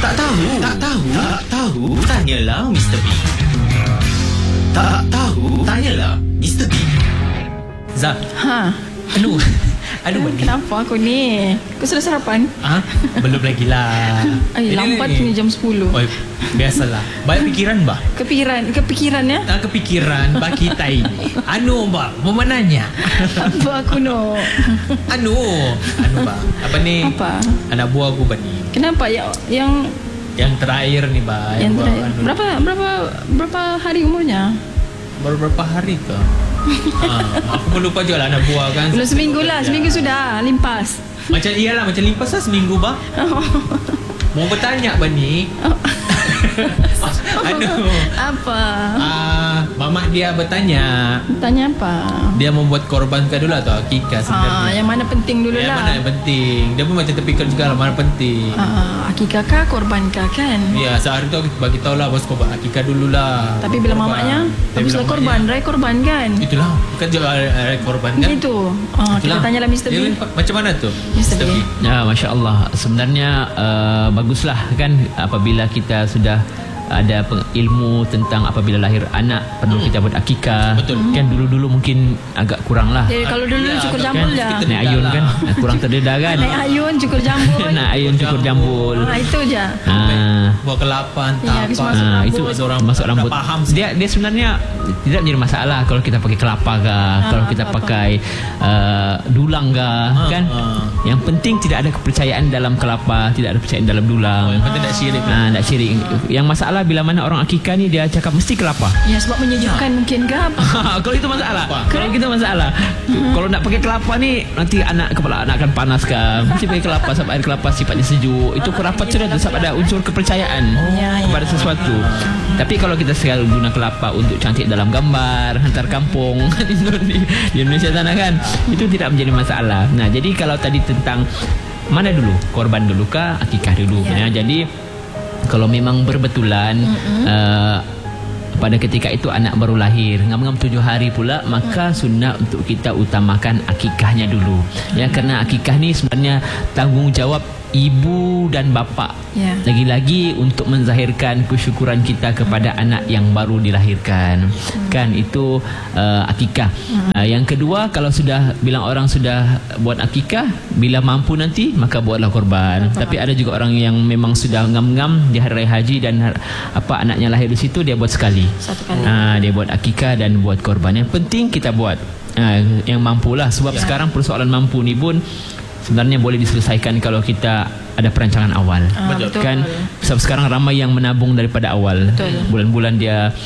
Tak tahu? Tanyalah Mr. B. Tak tahu? Tanyalah Mr. B. Zah. Aduh, kenapa aku ni? Kau sudah sarapan? Belum lagi lah. Lambat ni jam 10. Biasalah. Banyak pikiran, Mbak. Kepikiran ya? Kepikiran Mbak kita ini. Mbak, mau nanya. Apa aku no? Mbak. Apa ni? Apa? Anak buah aku, Mbak ni. Kenapa yang terakhir nih, Mbak. Yang terakhir. Berapa hari umurnya? Baru berapa hari ke? Aku pun lupa juga lah anak buah kan. Belum seminggu lah. Seminggu sudah limpas. Macam limpas lah seminggu, Mbak. Mau bertanya, Mbak ni. Apa? Mamak dia bertanya. Tanya apa? Dia membuat korban ke dulu atau akikah sebenarnya? Yang mana penting dulu lah. Yang mana yang penting? Dia pun macam terfikir juga lah mana penting. Akikah kah, korban kah kan? Ya, sehari tu bagi tahu lah bos korban akikah dulu lah. Tapi bila mamaknya, habislah korban, rai korban kan? Itulah, bukan juga rai korban kan? Itu. Kita tanyalah Mr. B. Macam mana tu? Mr. B. Ya, Masya Allah. Sebenarnya baguslah kan apabila kita sudah ada ilmu tentang apabila lahir anak perlu kita buat akikah. Betul. Kan dulu mungkin agak kurang lah. Jadi kalau dulu cukur jambul kan, dah. Naik ayun kan kurang terdedah kan. Naik ayun cukur jambul. Naik ayun cukur jambul. Itu je. Buah kelapa, itu masuk rambut. Dia sebenarnya tidak menjadi masalah kalau kita pakai kelapa kah, kalau kita pakai dulang kah, kan. Yang penting tidak ada kepercayaan dalam kelapa, tidak ada kepercayaan dalam dulang. Yang penting tak syirik. Tak syirik. Yang masalah bila mana orang akikah ni dia cakap mesti kelapa. Ya, sebab menyejukkan mungkin ke apa? Kalau itu masalah. Kalau kita masalah. Kalau nak pakai kelapa ni nanti kepala anak akan panas kan. Mesti pakai kelapa sebab air kelapa sifatnya sejuk. Itu kelapa sudah sebab ada unsur kepercayaan kepada sesuatu. Tapi kalau kita selalu guna kelapa untuk cantik dalam gambar, hantar kampung di Indonesia sana kan, itu tidak menjadi masalah. Nah, jadi kalau tadi tentang mana dulu? Korban dulu kah, akikah dulu? Ya, jadi kalau memang berbetulan pada ketika itu anak baru lahir, ngam-ngam 7 hari pula, maka sunnah untuk kita utamakan akikahnya dulu. Ya, kerana akikah ni sebenarnya tanggungjawab ibu dan bapa. Lagi-lagi untuk menzahirkan kesyukuran kita kepada anak yang baru dilahirkan. Kan itu akikah. Yang kedua, kalau sudah bilang orang sudah buat akikah, bila mampu nanti maka buatlah korban. Tapi ada juga orang yang memang sudah ngam-ngam di hari raya haji dan anaknya lahir di situ, dia buat sekali. Satu kali. Dia buat akikah dan buat korban. Yang penting kita buat yang mampulah, sebab sekarang persoalan mampu ni pun sebenarnya boleh diselesaikan kalau kita ada perancangan awal. Betul. Kan sebab sekarang ramai yang menabung daripada awal. Betul. Bulan-bulan dia